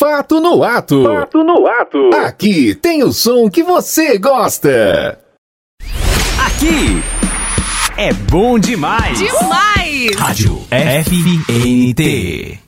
Fato no Ato. Fato no Ato. Aqui tem o som que você gosta. Aqui é bom demais. Demais! Rádio FNT.